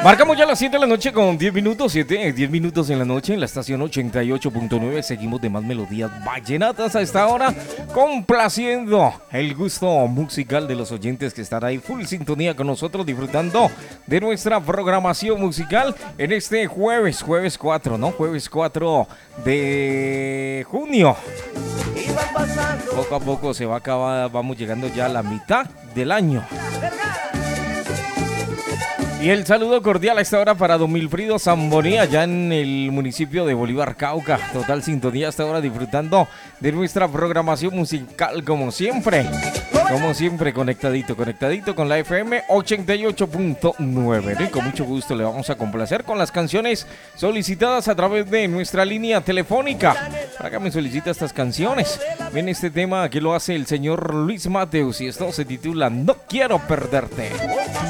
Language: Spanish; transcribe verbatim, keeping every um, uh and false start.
Marcamos ya las siete de la noche con diez minutos, siete, diez minutos en la noche en la estación ochenta y ocho punto nueve. Seguimos de más melodías vallenatas a esta hora, complaciendo el gusto musical de los oyentes que están ahí full sintonía con nosotros, disfrutando de nuestra programación musical en este jueves, jueves cuatro, ¿no? Jueves cuatro de junio. Poco a poco se va a acabar, vamos llegando ya a la mitad del año. Y el saludo cordial a esta hora para don Milfrido Zamboni, allá en el municipio de Bolívar, Cauca. Total sintonía a esta hora, disfrutando de nuestra programación musical como siempre. Como siempre, conectadito, conectadito con la F M ochenta y ocho punto nueve. Y con mucho gusto le vamos a complacer con las canciones solicitadas a través de nuestra línea telefónica. Para que me solicita estas canciones. Ven este tema que lo hace el señor Luis Mateus y esto se titula No Quiero Perderte.